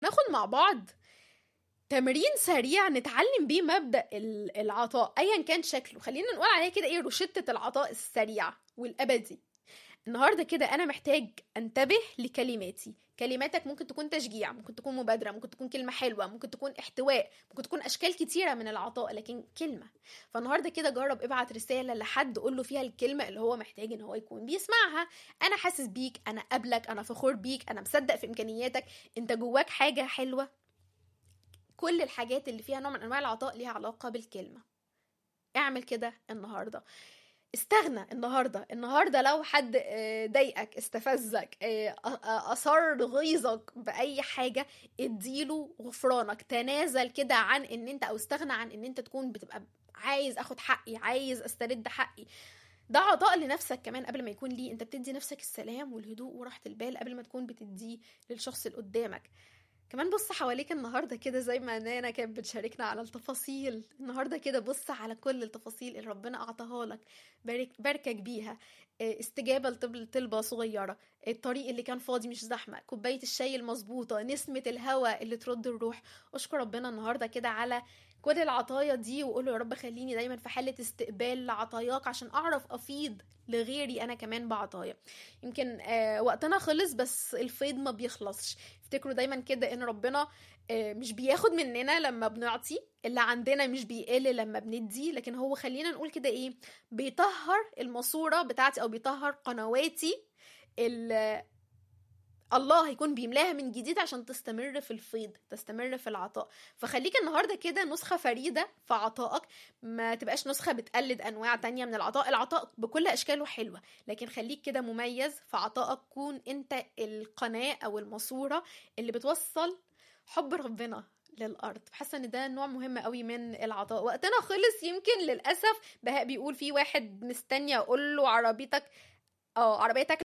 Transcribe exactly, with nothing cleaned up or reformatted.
ناخد مع بعض تمرين سريع نتعلم بيه مبدأ العطاء ايا كان شكله. خلينا نقول عليه كده ايه، روشتة العطاء السريع والابدي. النهاردة كده انا محتاج انتبه لكلماتي. كلماتك ممكن تكون تشجيع، ممكن تكون مبادرة، ممكن تكون كلمة حلوة، ممكن تكون احتواء، ممكن تكون اشكال كتيرة من العطاء، لكن كلمة. فالنهاردة كده جرب ابعت رسالة لحد قول له فيها الكلمة اللي هو محتاج ان هو يكون بيسمعها. انا حاسس بيك، انا قابلك، انا فخور بيك، انا مصدق في امكانياتك، انت جواك حاجة حلوة. كل الحاجات اللي فيها نوع من انواع العطاء ليها علاقة بالكلمة. اعمل كده النهاردة. استغنى النهاردة. النهاردة لو حد ضايقك، استفزك، أثار غيظك بأي حاجة، اديله غفرانك. تنازل كده عن ان انت، او استغنى عن ان انت تكون بتبقى عايز اخد حقي، عايز استرد حقي. ده عطاء لنفسك كمان قبل ما يكون ليه. انت بتدي نفسك السلام والهدوء وراحة البال قبل ما تكون بتديه للشخص اللي قدامك. كمان بص حواليك النهاردة كده زي ما نانا كانت بتشاركنا على التفاصيل. النهاردة كده بص على كل التفاصيل اللي ربنا أعطاها لك، بارك باركك بيها. استجابة لطلبة صغيرة، الطريق اللي كان فاضي مش زحمة، كوباية الشاي المظبوطة، نسمة الهواء اللي ترد الروح. أشكر ربنا النهاردة كده على كل العطايا دي، وقوله يا رب خليني دايما في حالة استقبال لعطاياك عشان أعرف أفيض لغيري أنا كمان بعطايا. يمكن آه وقتنا خلص، بس الفيض ما بيخلصش. افتكروا دايما كده ان ربنا آه مش بياخد مننا لما بنعطي، اللي عندنا مش بيقل لما بندي، لكن هو خلينا نقول كده ايه، بيطهر الماسورة بتاعتي او بيطهر قنواتي اللي الله هيكون بيملاها من جديد عشان تستمر في الفيض، تستمر في العطاء. فخليك النهاردة كده نسخة فريدة في عطائك، ما تبقاش نسخة بتقلد أنواع تانية من العطاء. العطاء بكل أشكاله حلوة، لكن خليك كده مميز في عطائك. كون انت القناة أو الماسورة اللي بتوصل حب ربنا للأرض. حاسة ان ده نوع مهم قوي من العطاء. وقتنا خلص يمكن للأسف. بهاء بيقول في واحد مستني أقول له عربيتك اه عربيتك